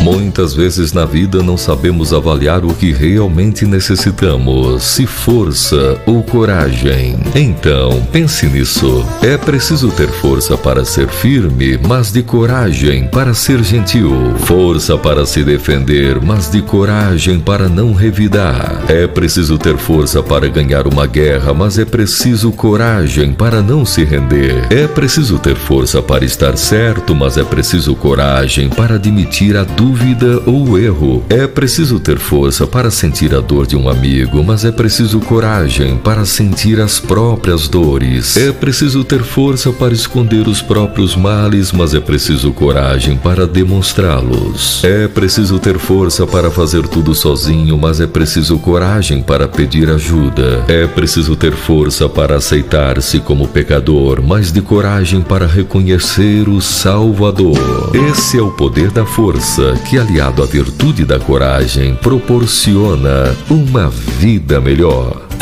Muitas vezes na vida não sabemos avaliar o que realmente necessitamos, se força ou coragem. Então, pense nisso. É preciso ter força para ser firme, mas de coragem para ser gentil. Força para se defender, mas de coragem para não revidar. É preciso ter força para ganhar uma guerra, mas é preciso coragem para não se render. É preciso ter força para estar certo, mas é preciso coragem para admitir a dúvida ou o erro. É preciso ter força para sentir a dor de um amigo, mas é preciso coragem para sentir as próprias dores. É preciso ter força para esconder os próprios males, mas é preciso coragem para demonstrá-los. É preciso ter força para fazer tudo sozinho, mas é preciso coragem para pedir ajuda. É preciso ter força para aceitar-se como pecador, mas de coragem para reconhecer o Salvador. Esse é o poder da força, que aliado à virtude da coragem proporciona uma vida melhor.